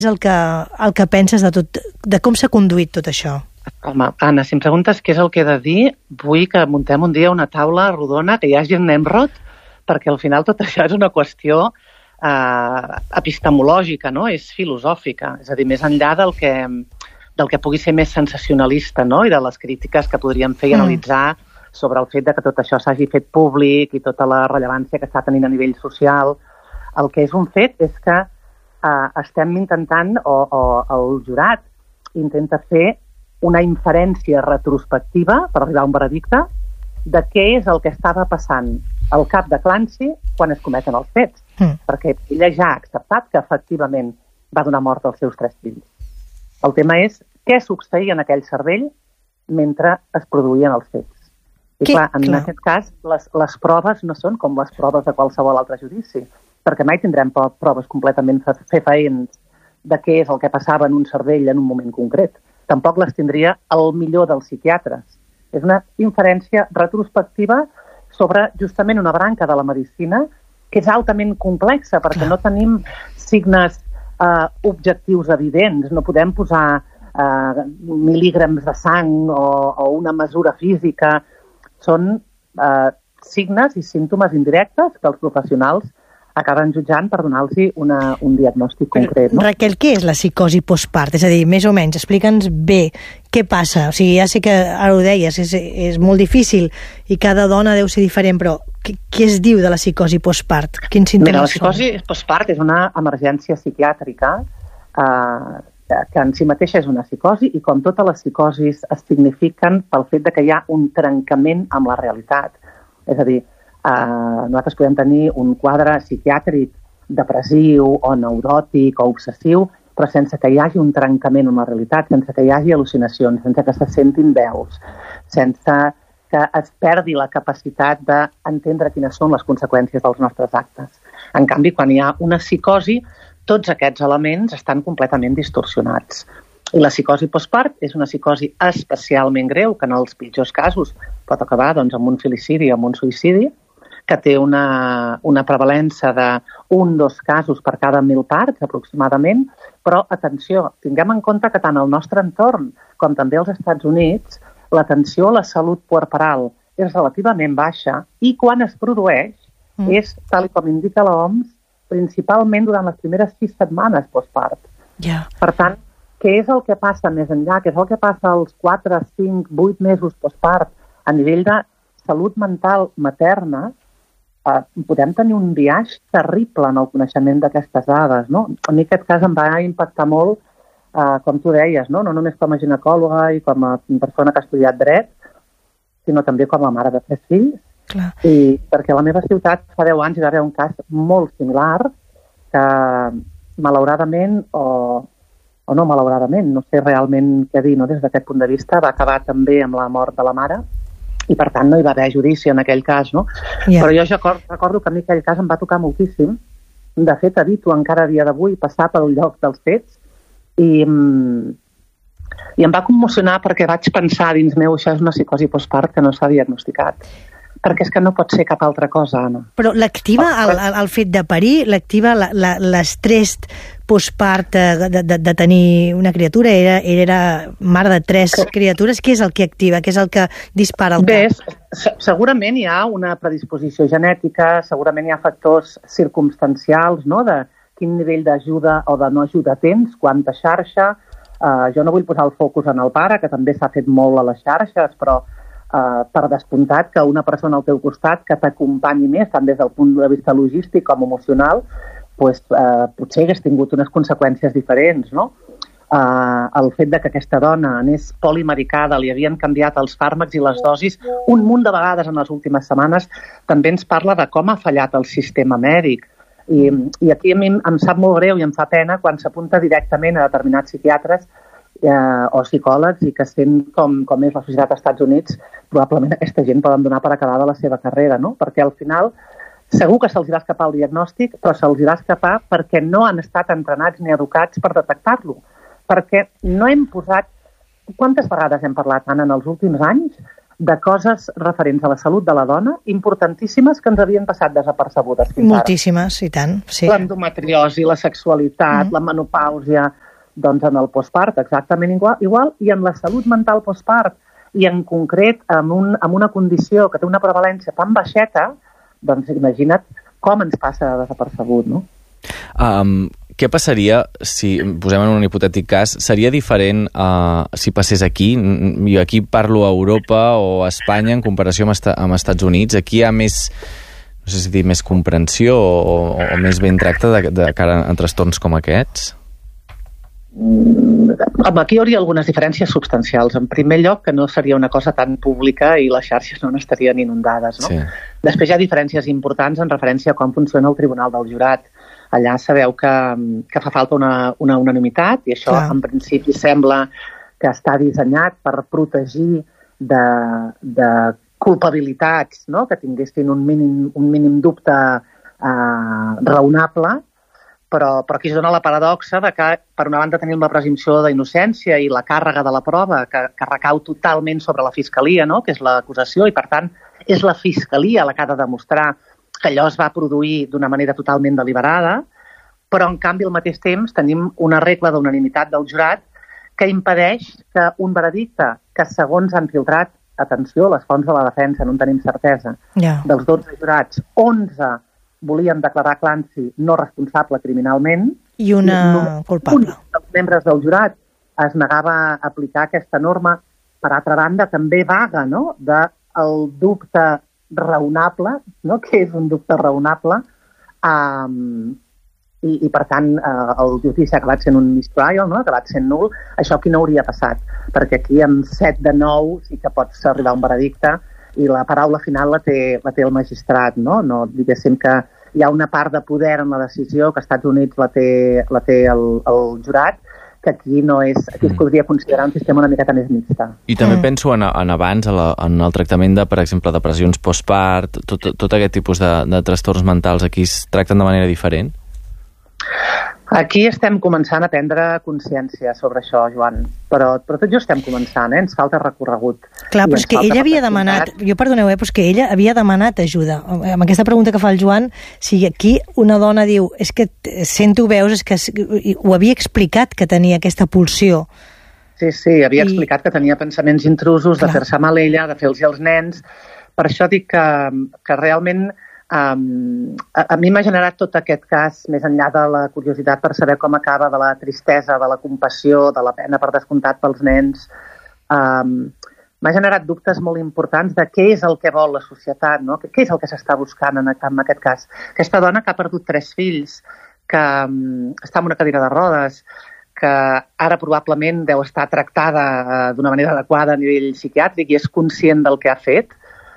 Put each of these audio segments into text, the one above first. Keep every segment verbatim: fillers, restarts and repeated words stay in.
és el que, el que penses de, tot, de com s'ha conduït tot això? Home, Anna, si em preguntes què és el que he de dir, vull que muntem un dia una taula rodona, que hi hagi en Nemrod, perquè al final tot això és una qüestió eh, epistemològica, no? És filosòfica, és a dir, més enllà del que, del que pugui ser més sensacionalista, no? I de les crítiques que podríem fer i analitzar mm. sobre el fet de que tot això s'hagi fet públic i tota la rellevància que està tenint a nivell social. El que és un fet és que eh, estem intentant, o, o el jurat intenta fer una inferència retrospectiva per arribar a un veredicte de què és el que estava passant al cap de Clancy quan es cometen els fets. Mm. Perquè ella ja ha acceptat que efectivament va donar mort als seus tres fills. El tema és què succeïa en aquell cervell mentre es produïen els fets. I que, clar, en clar. aquest cas, les, les proves no són com les proves de qualsevol altre judici, perquè mai tindrem proves completament fefaents de què és el que passava en un cervell en un moment concret. Tampoc les tindria el millor dels psiquiatres. És una inferència retrospectiva sobre justament una branca de la medicina que és altament complexa perquè no tenim signes eh, objectius evidents, no podem posar eh, mil·lígrams de sang o, o una mesura física. Són eh, signes i símptomes indirectes que els professionals acaben jutjant per donar-los un diagnòstic concret. No? Raquel, què és la psicosi postpart? És a dir, més o menys, explica'ns bé què passa. O sigui, ja sé que ara ho deies, és, és molt difícil i cada dona deu ser diferent, però què, què es diu de la psicosi postpart? Quins símptomes Mira, la psicosi són? Postpart és una emergència psiquiàtrica eh, que en si mateixa és una psicosi i com totes les psicosis es signifiquen pel fet de que hi ha un trencament amb la realitat. És a dir, Uh, nosaltres podem tenir un quadre psiquiàtric depressiu o neuròtic o obsessiu, però sense que hi hagi un trencament amb la realitat, sense que hi hagi al·lucinacions, sense que se sentin veus, sense que es perdi la capacitat d'entendre quines són les conseqüències dels nostres actes. En canvi, quan hi ha una psicosi, tots aquests elements estan completament distorsionats. I la psicosi postpart és una psicosi especialment greu, que en els pitjors casos pot acabar doncs, amb un filicidi o amb un suïcidi, que té una, una prevalença d'un dos casos per cada mil parts, aproximadament, però, atenció, tinguem en compte que tant al nostre entorn com també als Estats Units, l'atenció a la salut puerperal és relativament baixa i quan es produeix mm. és, tal com indica l'O M S, principalment durant les primeres sis setmanes postpart. Yeah. Per tant, què és el que passa més enllà? Què és el que passa als quatre, cinc, vuit mesos postpart a nivell de salut mental materna? Uh, podem tenir un biaix terrible en el coneixement d'aquestes dades, no? A mi aquest cas em va impactar molt, uh, com tu deies, no? No només com a ginecòloga i com a persona que ha estudiat dret, sinó també com a mare de tres fills. Clar. I perquè a la meva ciutat fa deu anys hi va haver un cas molt similar que malauradament o, o no malauradament, no sé realment què dir, no? Des d'aquest punt de vista va acabar també amb la mort de la mare i per tant no hi va haver judici en aquell cas, no? Yeah. Però jo ja recordo que a mi aquell cas em va tocar moltíssim. De fet, evito encara a dia d'avui passar pel lloc dels fets i, i em va commocionar perquè vaig pensar dins meu, això és una psicosi postpart que no s'ha diagnosticat. Perquè és que no pot ser cap altra cosa, Anna. Però l'activa el, el, el fet de parir, l'activa l'estrès postpart de, de, de tenir una criatura, era, era mare de tres que... criatures, què és el que activa, què és el que dispara el Bé, cap? Segurament hi ha una predisposició genètica, segurament hi ha factors circumstancials, no?, de quin nivell d'ajuda o de no ajuda tens, quanta xarxa. Uh, jo no vull posar el focus en el pare, que també s'ha fet molt a les xarxes, però Uh, per descomptat que una persona al teu costat que t'acompanyi més, tant des del punt de vista logístic com emocional, pues, uh, potser hagués tingut unes conseqüències diferents, no? Uh, el fet de que aquesta dona anés polimedicada, li havien canviat els fàrmacs i les dosis un munt de vegades en les últimes setmanes, també ens parla de com ha fallat el sistema mèdic. I, i aquí a mi em sap molt greu i em fa pena quan s'apunta directament a determinats psiquiatres Eh, o psicòlegs i que sent com, com és la societat als Estats Units, probablement aquesta gent poden donar per acabada la seva carrera, no? Perquè al final segur que se'ls va escapar el diagnòstic, però se'ls va escapar perquè no han estat entrenats ni educats per detectar-lo. Perquè no hem posat... Quantes vegades hem parlat, Anna, en els últims anys de coses referents a la salut de la dona, importantíssimes, que ens havien passat desapercebudes fins Moltíssimes, ara. I tant, sí. L'endometriosi, la sexualitat, mm. la menopàusia, doncs en el postpart exactament igual, igual, i en la salut mental postpart, i en concret amb, un, amb una condició que té una prevalència tan baixeta, doncs imagina't com ens passa desapercebut, no? Um, què passaria si, posem en un hipotètic cas, seria diferent uh, si passés aquí? Jo aquí parlo a Europa o a Espanya en comparació amb, esta, amb Estats Units. Aquí hi ha més, no sé si dir, més comprensió o, o més ben tracte de, de cara a trastorns com aquests? Mm, aquí hi hauria algunes diferències substancials. En primer lloc, que no seria una cosa tan pública i les xarxes no n'estarien inundades, no? Sí. Després hi ha diferències importants en referència a com funciona el Tribunal del Jurat. Allà sabeu que, que fa falta una, una unanimitat i això, clar, en principi sembla que està dissenyat per protegir de, de culpabilitats, no? Que tinguessin un mínim, un mínim dubte eh, raonable, però, però aquí es dona la paradoxa de que, per una banda, tenim la presumpció d'innocència i la càrrega de la prova que, que recau totalment sobre la Fiscalia, no? Que és l'acusació, i per tant és la Fiscalia la que ha de demostrar que allò es va produir d'una manera totalment deliberada, però en canvi al mateix temps tenim una regla d'unanimitat del jurat que impedeix que un veredicte que, segons han filtrat, atenció, les fonts de la defensa, no en tenim certesa, yeah. dels dotze jurats, onze volien declarar Clancy no responsable criminalment, i una i culpable. Un dels membres del jurat es negava a aplicar aquesta norma, per altra banda també vaga, no?, del dubte raonable, no?, que és un dubte raonable, um, i, i per tant uh, el judici ha acabat sent un mistrial, no?, ha acabat sent nul. Això aquí no hauria passat, perquè aquí amb set de nou sí que pots arribar a un veredicte i la paraula final la té, la té el magistrat, no? No diguéssim que hi ha una part de poder en la decisió que als Estats Units la té, la té el, el jurat, que aquí no és, aquí es podria considerar un sistema una miqueta més mixta. I també mm. penso en, en abans, en, la, en el tractament de, per exemple, depressions postpart, tot, tot aquest tipus de, de trastorns mentals, aquí es tracten de manera diferent? Aquí estem començant a prendre consciència sobre això, Joan, però, però tot just estem començant, eh? Ens falta recorregut. Clar, però és que ella havia demanat, jo perdoneu, eh, però és que ella havia demanat ajuda. Amb aquesta pregunta que fa el Joan, si aquí una dona diu, és que sento veus, és que ho havia explicat que tenia aquesta pulsió. Sí, sí, havia I... explicat que tenia pensaments intrusos, clar, de fer-se mal ella, de fer-los als nens. Per això dic que, que realment Um, a, a mi m'ha generat tot aquest cas, més enllà de la curiositat per saber com acaba, de la tristesa, de la compassió, de la pena per descomptat pels nens. Um, m'ha generat dubtes molt importants de què és el que vol la societat, no? Què és el que s'està buscant en, en aquest cas. Aquesta dona que ha perdut tres fills, que um, està en una cadira de rodes, que ara probablement deu estar tractada uh, d'una manera adequada a nivell psiquiàtric i és conscient del que ha fet.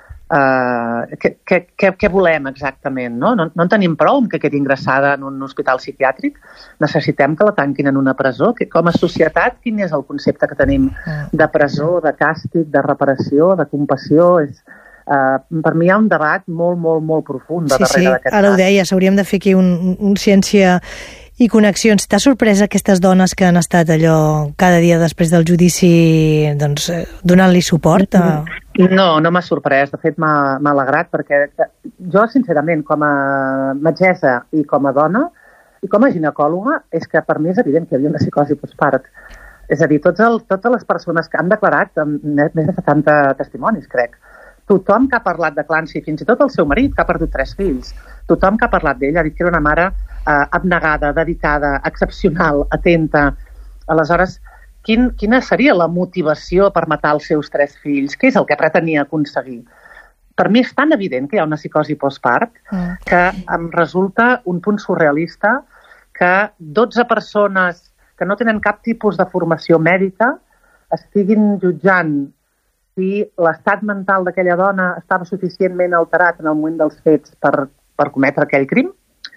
Uh, què, què, què volem exactament, no? No, no en tenim prou amb que quedi ingressada en un hospital psiquiàtric, necessitem que la tanquin en una presó. Que, com a societat, quin és el concepte que tenim de presó, de càstig, de reparació, de compassió? És, uh, per mi hi ha un debat molt, molt, molt profund de sí, darrere sí. d'aquest cas. Ara ho deia, s'hauríem de fer aquí un, un ciència i connexions. T'ha sorprès aquestes dones que han estat allò cada dia després del judici, doncs, donant-li suport? A... No, no m'ha sorprès. De fet, m'ha alegrat perquè jo, sincerament, com a metgessa i com a dona i com a ginecòloga, és que per mi és evident que hi havia una psicosi postpart. És a dir, tots el, totes les persones que han declarat, més de setanta testimonis, crec, tothom que ha parlat de Clancy, fins i tot el seu marit, que ha perdut tres fills, tothom que ha parlat d'ella ha dit que era una mare eh, abnegada, dedicada, excepcional, atenta. Aleshores, quin, quina seria la motivació per matar els seus tres fills? Què és el que pretenia aconseguir? Per mi és tan evident que hi ha una psicosi postpart mm. que em resulta un punt surrealista que dotze persones que no tenen cap tipus de formació mèdica estiguin jutjant si l'estat mental d'aquella dona estava suficientment alterat en el moment dels fets per, per cometre aquell crim,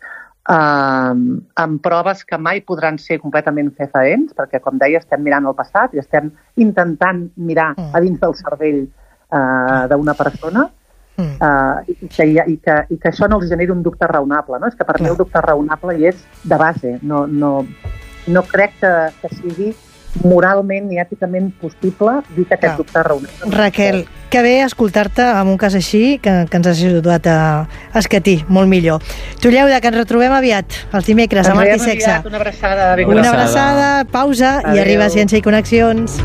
uh, amb proves que mai podran ser completament fefaents, perquè, com deia, estem mirant el passat i estem intentant mirar mm. a dins del cervell uh, d'una persona, mm. uh, i, que, i, que, i que això no els generi un dubte raonable. No? És que per mi el dubte raonable hi és de base. No, no, no crec que, que sigui moralment i èticament possible dir que aquest dubte reuneix. Raquel, que bé escoltar-te amb un cas així que, que ens has ajudat a escatir molt millor. Tulleuda, que ens retrobem aviat, els dimecres, a Mart i Sexe. Aviat, una abraçada. Una abraçada, abraçada pausa. Adeu. I arriba Ciència i Connexions.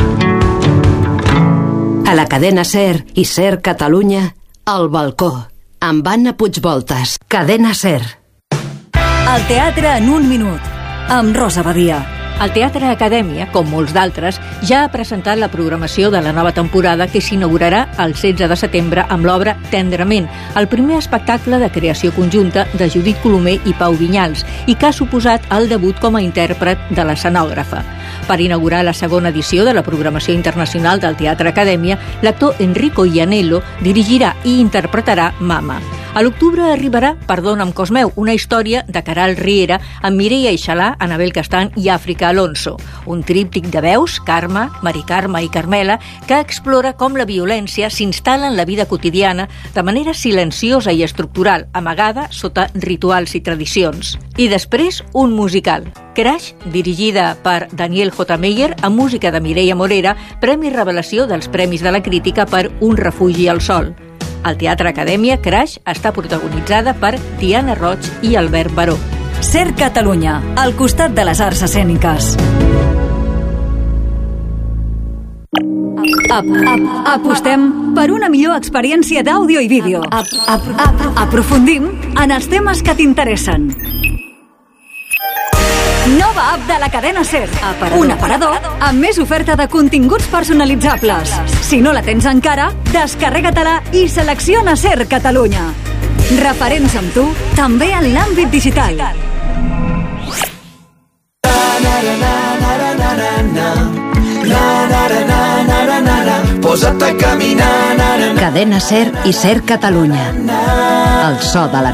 A la cadena SER i SER Catalunya, El Balcó, amb Anna Puigvoltas. Cadena SER. El teatre en un minut, amb Rosa Badia. El Teatre Acadèmia, com molts d'altres, ja ha presentat la programació de la nova temporada que s'inaugurarà el setze de setembre amb l'obra Tendrament, el primer espectacle de creació conjunta de Judit Colomer i Pau Vinyals i que ha suposat el debut com a intèrpret de l'escenògrafa. Per inaugurar la segona edició de la programació internacional del Teatre Acadèmia, l'actor Enrico Iannello dirigirà i interpretarà Mama. A l'octubre arribarà Perdona'm cos meu, una història de Caral Riera amb Mireia Ixalà, Anabel Castan i Àfrica Alonso. Un tríptic de veus, Carme, Mari Carme i Carmela, que explora com la violència s'instal·la en la vida quotidiana de manera silenciosa i estructural, amagada sota rituals i tradicions. I després, un musical. Crash, dirigida per Daniel J. Meyer, amb música de Mireia Morera, Premi Revelació dels Premis de la Crítica per Un refugi al sol. Al Teatre Acadèmia, Crash està protagonitzada per Diana Roig i Albert Baró. SER Catalunya, al costat de les arts escèniques. Ap, ap, apostem per una millor experiència d'àudio i vídeo. Ap, ap, ap, aprofundim en els temes que t'interessen. Nova app de la cadena SER. Aparador. Un aparador amb més oferta de continguts personalitzables. Si no la tens encara, descarrega-te-la i selecciona SER Catalunya. Referents amb tu, també en l'àmbit digital. Posa't a caminar. Cadena SER i SER Catalunya. El so de la